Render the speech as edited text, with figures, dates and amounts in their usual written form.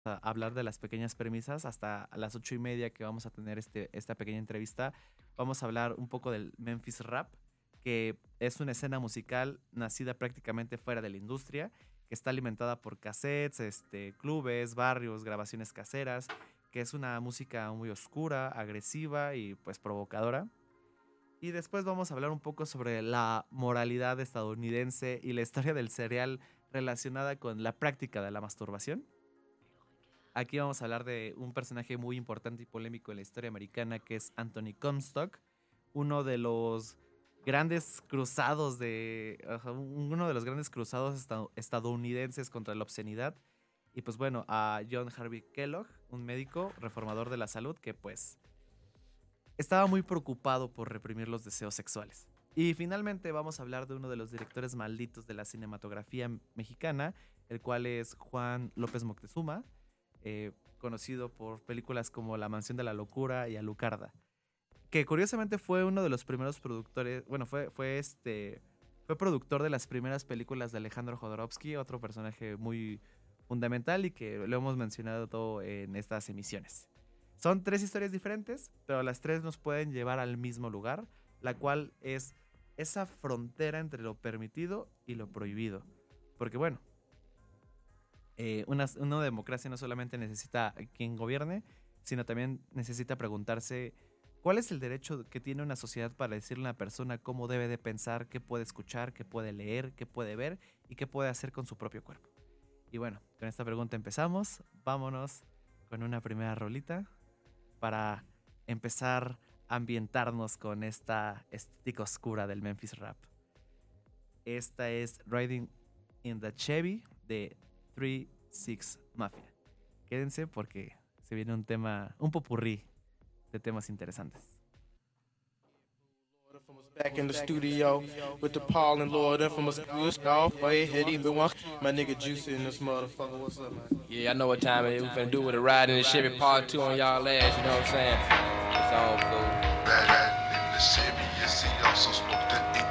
a hablar de las pequeñas premisas hasta a las 8:30 que vamos a tener esta pequeña entrevista. Vamos a hablar un poco del Memphis Rap, que es una escena musical nacida prácticamente fuera de la industria, que está alimentada por cassettes, clubes, barrios, grabaciones caseras, que es una música muy oscura, agresiva y pues provocadora. Y después vamos a hablar un poco sobre la moralidad estadounidense y la historia del cereal relacionada con la práctica de la masturbación. Aquí vamos a hablar de un personaje muy importante y polémico en la historia americana que es Anthony Comstock, uno de los grandes cruzados uno de los grandes cruzados estadounidenses contra la obscenidad. Y pues bueno, a John Harvey Kellogg, un médico reformador de la salud que pues estaba muy preocupado por reprimir los deseos sexuales. Y finalmente vamos a hablar de uno de los directores malditos de la cinematografía mexicana, el cual es Juan López Moctezuma, conocido por películas como La Mansión de la Locura y Alucarda, que curiosamente fue uno de los primeros productores, bueno, fue productor de las primeras películas de Alejandro Jodorowsky, otro personaje muy fundamental y que lo hemos mencionado todo en estas emisiones. Son tres historias diferentes, pero las tres nos pueden llevar al mismo lugar, la cual es esa frontera entre lo permitido y lo prohibido. Porque bueno, una democracia no solamente necesita a quien gobierne, sino también necesita preguntarse cuál es el derecho que tiene una sociedad para decirle a una persona cómo debe de pensar, qué puede escuchar, qué puede leer, qué puede ver y qué puede hacer con su propio cuerpo. Y bueno, con esta pregunta empezamos. Vámonos con una primera rolita para empezar a ambientarnos con esta estética oscura del Memphis Rap. Esta es Riding in the Chevy de 3-6 Mafia. Quédense porque se viene un popurrí de temas interesantes. Back in the studio with the Paul and Lord Infamous good off way head even one. My nigga Juicy in this motherfucker. What's up, man? Yeah, I know what time it is. We finna do with a ride in the Chevy Part 2 on y'all ass, you know what I'm saying? It's all cool. Riding in the Chevy, yes, he also smoked the